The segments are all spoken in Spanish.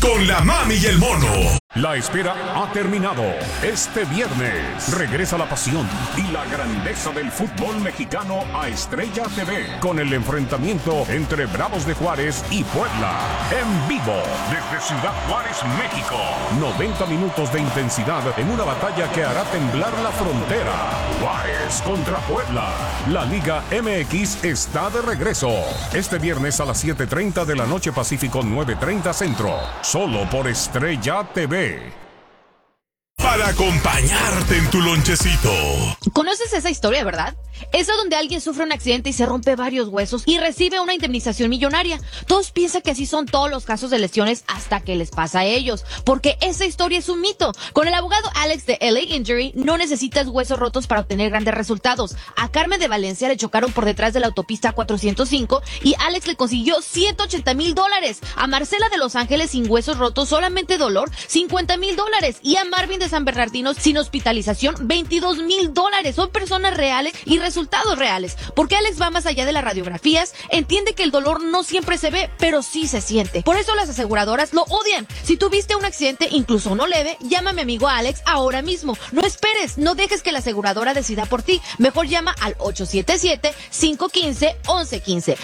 con la mami y el mono. La espera ha terminado. Este viernes regresa la pasión y la grandeza del fútbol mexicano a Estrella TV con el enfrentamiento entre Bravos de Juárez y Puebla. En vivo desde Ciudad Juárez, México. 90 minutos de intensidad en una batalla que hará temblar la frontera. Juárez contra Puebla. La Liga MX está de regreso. Este viernes a las 7:30 de la noche Pacífico, 9:30 Centro. Solo por Estrella TV. Para acompañarte en tu lonchecito. ¿Conoces esa historia, verdad? Esa donde alguien sufre un accidente y se rompe varios huesos y recibe una indemnización millonaria. Todos piensan que así son todos los casos de lesiones hasta que les pasa a ellos, porque esa historia es un mito. Con el abogado Alex de LA Injury no necesitas huesos rotos para obtener grandes resultados. A Carmen de Valencia le chocaron por detrás de la autopista 405 y Alex le consiguió $180,000. A Marcela de Los Ángeles sin huesos rotos, solamente dolor, $50,000. Y a Marvin de San Bernardino sin hospitalización, $22,000. Son personas reales y resultados reales, porque Alex va más allá de las radiografías, entiende que el dolor no siempre se ve, pero sí se siente. Por eso las aseguradoras lo odian. Si tuviste un accidente, incluso no leve, llama a mi amigo Alex ahora mismo. No esperes, no dejes que la aseguradora decida por ti. Mejor llama al 877-515-1115.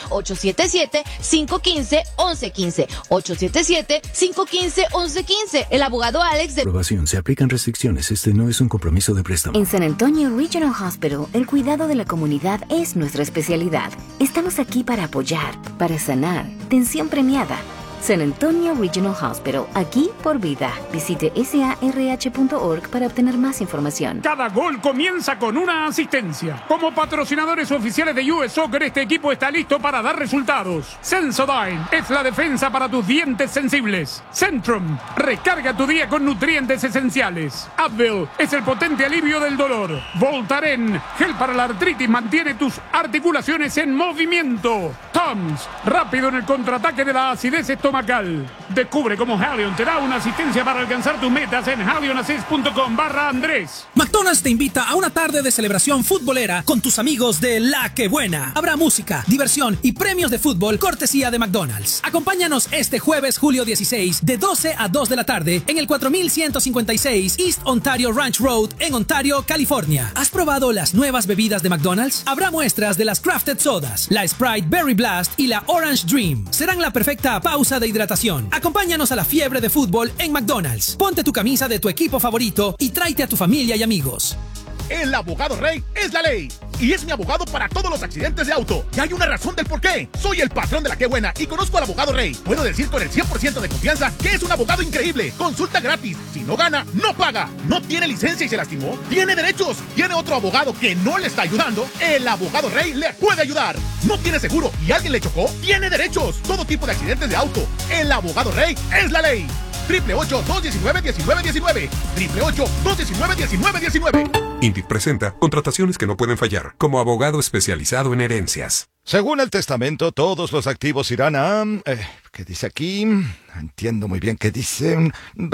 877-515-1115. 877-515-1115. El abogado Alex de... Aprobación. Se aplican restricciones. Este no es un compromiso de préstamo. En San Antonio Regional Hospital, el cuidado de la comunidad es nuestra especialidad. Estamos aquí para apoyar, para sanar. Tensión premiada. San Antonio Regional Hospital, aquí por vida. Visite sarh.org para obtener más información. Cada gol comienza con una asistencia. Como patrocinadores oficiales de US Soccer, este equipo está listo para dar resultados. Sensodyne es la defensa para tus dientes sensibles. Centrum, recarga tu día con nutrientes esenciales. Advil es el potente alivio del dolor. Voltaren, gel para la artritis, mantiene tus articulaciones en movimiento. Tums, rápido en el contraataque de la acidez estomacal. Descubre cómo Halion te da una asistencia para alcanzar tus metas en halionassist.com/Andrés. McDonald's te invita a una tarde de celebración futbolera con tus amigos de La Que Buena. Habrá música, diversión y premios de fútbol cortesía de McDonald's. Acompáñanos este jueves, julio 16, de 12 a 2 de la tarde en el 4156 East Ontario Ranch Road en Ontario, California. ¿Has probado las nuevas bebidas de McDonald's? Habrá muestras de las Crafted Sodas, la Sprite Berry Blast y la Orange Dream. Serán la perfecta pausa de hidratación. Acompáñanos a la fiebre de fútbol en McDonald's. Ponte tu camisa de tu equipo favorito y tráete a tu familia y amigos. El abogado Rey es la ley y es mi abogado para todos los accidentes de auto. Y hay una razón del por qué. Soy el patrón de La Que Buena y conozco al abogado Rey. Puedo decir con el 100% de confianza que es un abogado increíble. Consulta gratis. Si no gana, no paga. No tiene licencia y se lastimó, tiene derechos. Tiene otro abogado que no le está ayudando. El abogado Rey le puede ayudar. No tiene seguro y alguien le chocó, tiene derechos. Todo tipo de accidentes de auto. El abogado Rey es la ley. 888-219-1919. 888-219-1919. INDIT presenta contrataciones que no pueden fallar, como abogado especializado en herencias. Según el testamento, todos los activos irán a... ¿qué dice aquí? Entiendo muy bien qué dice.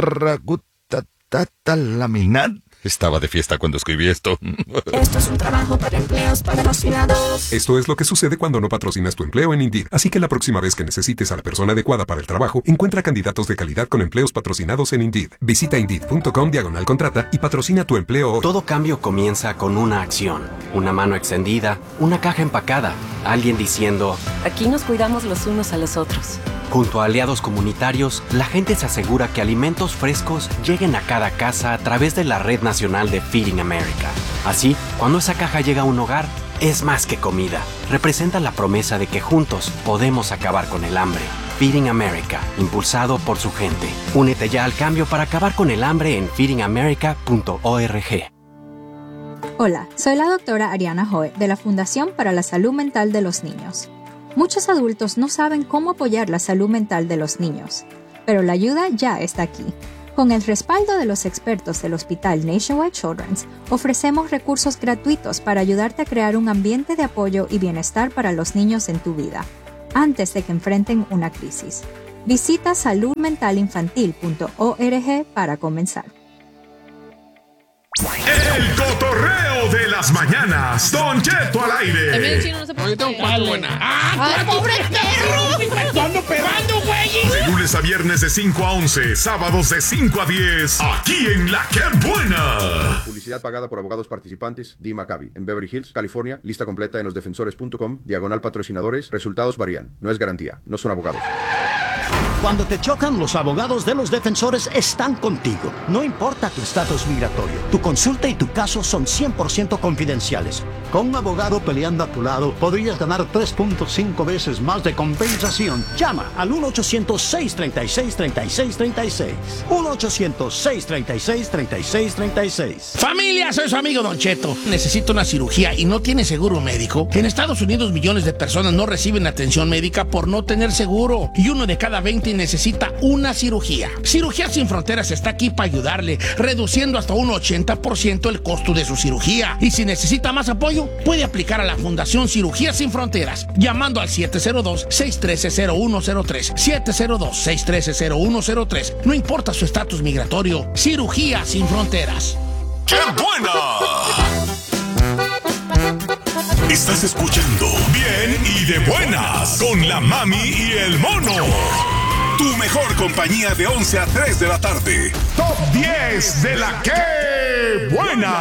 Laminar. Estaba de fiesta cuando escribí esto. Esto es un trabajo para empleos patrocinados. Esto es lo que sucede cuando no patrocinas tu empleo en Indeed. Así que la próxima vez que necesites a la persona adecuada para el trabajo, encuentra candidatos de calidad con empleos patrocinados en Indeed. Visita Indeed.com/contrata y patrocina tu empleo hoy. Todo cambio comienza con una acción. Una mano extendida, una caja empacada, alguien diciendo... Aquí nos cuidamos los unos a los otros. Junto a aliados comunitarios, la gente se asegura que alimentos frescos lleguen a cada casa a través de la Red Nacional de Feeding America. Así, cuando esa caja llega a un hogar, es más que comida. Representa la promesa de que juntos podemos acabar con el hambre. Feeding America, impulsado por su gente. Únete ya al cambio para acabar con el hambre en feedingamerica.org. Hola, soy la doctora Ariana Hoe de la Fundación para la Salud Mental de los Niños. Muchos adultos no saben cómo apoyar la salud mental de los niños, pero la ayuda ya está aquí. Con el respaldo de los expertos del Hospital Nationwide Children's, ofrecemos recursos gratuitos para ayudarte a crear un ambiente de apoyo y bienestar para los niños en tu vida, antes de que enfrenten una crisis. Visita saludmentalinfantil.org para comenzar. El cotorreo de las mañanas. Don Cheto al aire. El chino no se puede. Yo tengo cuatro buenas. ¡Ay, pobre perro! ¡Tú ando pegando, güey! De lunes a viernes de 5 a 11, sábados de 5 a 10, aquí en La Que Buena. Publicidad pagada por abogados participantes, Dee Maccabi, en Beverly Hills, California. Lista completa en losdefensores.com, /patrocinadores. Resultados varían. No es garantía. No son abogados. Cuando te chocan, los abogados de los defensores están contigo. No importa tu estatus migratorio, tu consulta y tu caso son 100% confidenciales. Con un abogado peleando a tu lado, podrías ganar 3.5 veces más de compensación. Llama al 1-800-636-3636. 1-800-636-3636. Familia, soy su amigo Don Cheto. Necesito una cirugía y no tiene seguro médico. En Estados Unidos millones de personas no reciben atención médica por no tener seguro. Y uno de cada 20 necesita una cirugía. Cirugías Sin Fronteras está aquí para ayudarle, reduciendo hasta un 80% el costo de su cirugía. Y si necesita más apoyo, puede aplicar a la Fundación Cirugías Sin Fronteras, llamando al 702-613-0103. 702-613-0103. No importa su estatus migratorio. Cirugías Sin Fronteras. ¡Qué buena! Estás escuchando Bien y de Buenas con la Mami y el Mono. Tu mejor compañía de 11 a 3 de la tarde. Top 10 de La Que Buena.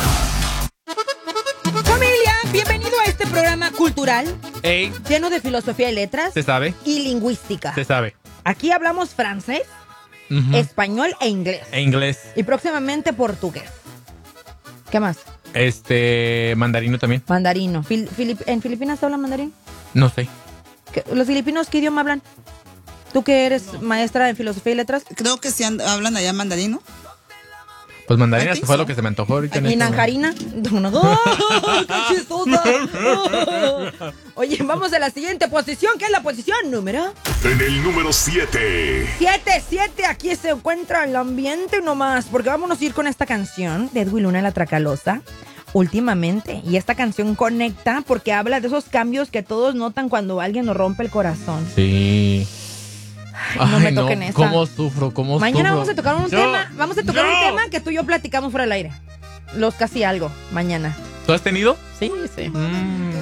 Familia, bienvenido a este programa cultural. Ey. Lleno de filosofía y letras. Se sabe. Y lingüística. Se sabe. Aquí hablamos francés, español e inglés. Y próximamente portugués. ¿Qué más? Mandarino también. Mandarino. ¿En Filipinas se habla mandarín? No sé. ¿Los filipinos qué idioma hablan? ¿Tú que eres maestra en filosofía y letras? Creo que sí hablan allá mandarino. Pues mandarina fue lo que se me antojó ahorita. ¿Y nanjarina? ¡Oh, qué chistosa! Oye, vamos a la siguiente posición, que es la posición número... En el número 7. 7, aquí se encuentra el ambiente nomás, porque vámonos a ir con esta canción de Edwin Luna, La Tracalosa, últimamente. Y esta canción conecta porque habla de esos cambios que todos notan cuando alguien nos rompe el corazón. Sí. Ay, no me toquen esa. ¿Cómo sufro? Mañana vamos a tocar un tema. Vamos a tocar un tema que tú y yo platicamos fuera del aire. Los casi algo, mañana. ¿Tú has tenido? Sí.